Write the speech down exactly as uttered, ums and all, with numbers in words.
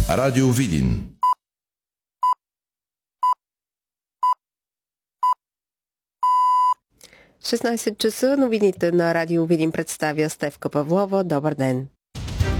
Радио Видин. шестнайсет часа новините на Радио Видин представя Стефка Павлова. Добър ден!